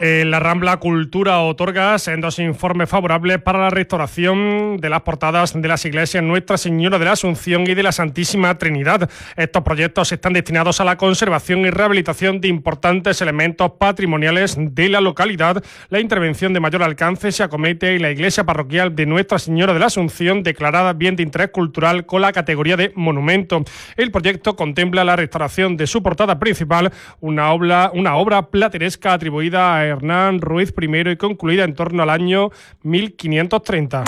La Rambla Cultura otorga sendos informes favorables para la restauración de las portadas de las iglesias Nuestra Señora de la Asunción y de la Santísima Trinidad. Estos proyectos están destinados a la conservación y rehabilitación de importantes elementos patrimoniales de la localidad. La intervención de mayor alcance se acomete en la iglesia parroquial de Nuestra Señora de la Asunción, declarada bien de interés cultural con la categoría de monumento. El proyecto contempla la restauración de su portada principal, una obra plateresca atribuida a Hernán Ruiz I y concluida en torno al año 1530.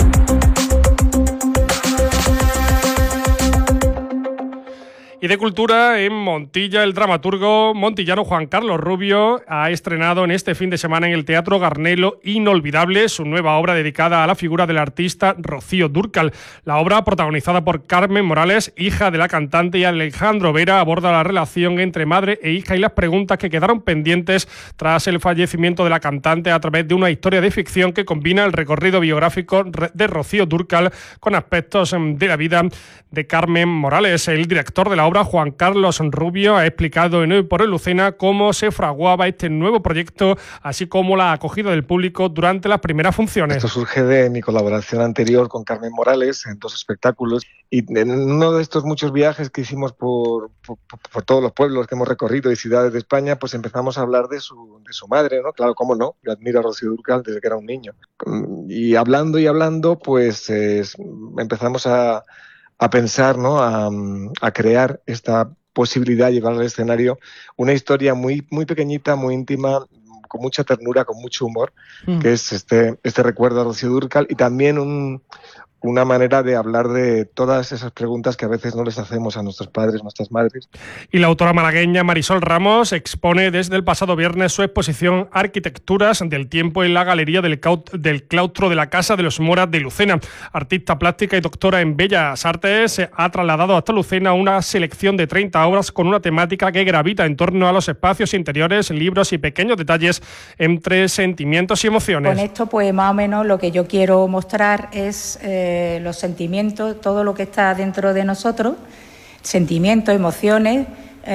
Y de cultura, en Montilla, el dramaturgo montillano Juan Carlos Rubio ha estrenado en este fin de semana en el Teatro Garnelo Inolvidable, su nueva obra dedicada a la figura del artista Rocío Dúrcal. La obra, protagonizada por Carmen Morales, hija de la cantante, y Alejandro Vera, aborda la relación entre madre e hija y las preguntas que quedaron pendientes tras el fallecimiento de la cantante a través de una historia de ficción que combina el recorrido biográfico de Rocío Dúrcal con aspectos de la vida de Carmen Morales. El director de la obra, Juan Carlos Rubio, ha explicado en Hoy por el Lucena cómo se fraguaba este nuevo proyecto, así como la acogida del público durante las primeras funciones. Esto surge de mi colaboración anterior con Carmen Morales en 2 espectáculos, y en uno de estos muchos viajes que hicimos por todos los pueblos que hemos recorrido y ciudades de España, pues empezamos a hablar de su madre, ¿no? Claro, cómo no, yo admiro a Rocío Dúrcal desde que era un niño. Y hablando, pues empezamos a pensar, ¿no? A crear esta posibilidad de llevar al escenario una historia muy, muy pequeñita, muy íntima, con mucha ternura, con mucho humor, que es este recuerdo a Rocío Dúrcal, y también una manera de hablar de todas esas preguntas que a veces no les hacemos a nuestros padres, nuestras madres. Y la autora malagueña Marisol Ramos expone desde el pasado viernes su exposición Arquitecturas del Tiempo en la Galería del Claustro de la Casa de los Moras de Lucena. Artista plástica y doctora en Bellas Artes, ha trasladado hasta Lucena una selección de 30 obras con una temática que gravita en torno a los espacios interiores, libros y pequeños detalles entre sentimientos y emociones. Con esto, pues más o menos lo que yo quiero mostrar es los sentimientos, todo lo que está dentro de nosotros, sentimientos, emociones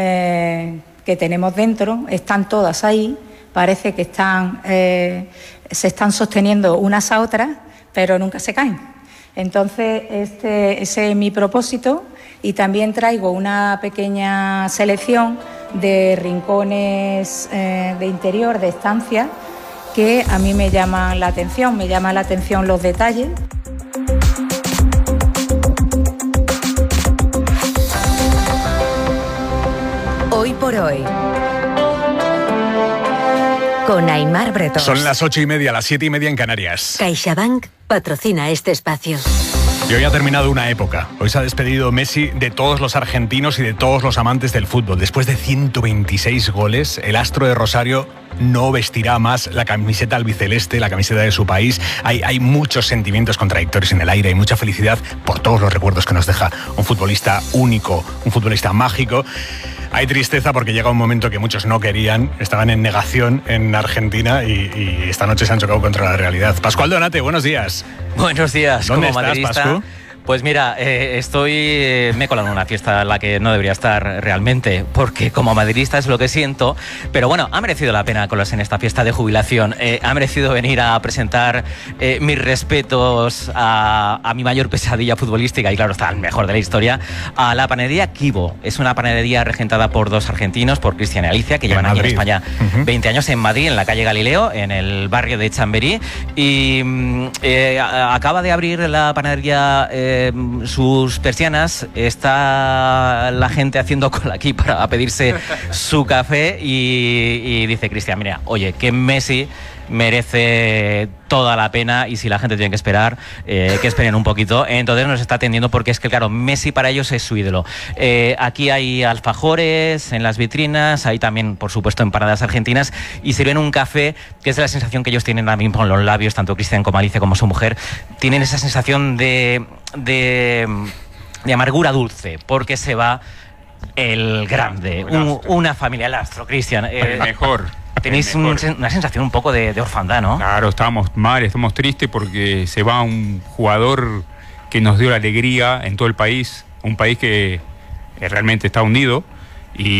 que tenemos dentro, están todas ahí, parece que se están sosteniendo unas a otras, pero nunca se caen. Entonces, ese es mi propósito, y también traigo una pequeña selección de rincones de interior, de estancia, que a mí me llaman la atención, los detalles. Hoy por hoy, con Aimar Bretón. Son las 8:30, las 7:30 en Canarias. CaixaBank patrocina este espacio. Y hoy ha terminado una época. Hoy se ha despedido Messi de todos los argentinos y de todos los amantes del fútbol. Después de 126 goles, el astro de Rosario no vestirá más la camiseta albiceleste, la camiseta de su país. Hay muchos sentimientos contradictorios en el aire y mucha felicidad por todos los recuerdos que nos deja un futbolista único, un futbolista mágico. Hay tristeza porque llega un momento que muchos no querían, estaban en negación en Argentina y esta noche se han chocado contra la realidad. Pascual Donate, buenos días. Buenos días. ¿Dónde como estás, madridista, Pascu? Pues mira, me he colado en una fiesta en la que no debería estar realmente, porque como madridista es lo que siento, pero bueno, ha merecido la pena colarse en esta fiesta de jubilación, ha merecido venir a presentar mis respetos a mi mayor pesadilla futbolística, y claro, está el mejor de la historia, a la panadería Kibo. Es una panadería regentada por 2 argentinos, por Cristian y Alicia, que llevan aquí en España 20 años en Madrid, en la calle Galileo, en el barrio de Chamberí, y acaba de abrir la panadería sus persianas, está la gente haciendo cola aquí para pedirse su café, y dice Cristian, mira, oye, que Messi merece toda la pena, y si la gente tiene que esperar, que esperen un poquito. Entonces nos está atendiendo, porque es que claro, Messi para ellos es su ídolo. Aquí hay alfajores en las vitrinas, hay también por supuesto empanadas argentinas, y sirven un café que es la sensación que ellos tienen ahora mismo en los labios, tanto Cristian como Alicia como su mujer, tienen esa sensación de amargura dulce, porque se va el grande, una familia, el astro, Cristian, el mejor. Tenéis una sensación un poco de orfandad, ¿no? Claro, estamos mal, estamos tristes porque se va un jugador que nos dio la alegría en todo el país, un país que realmente está hundido,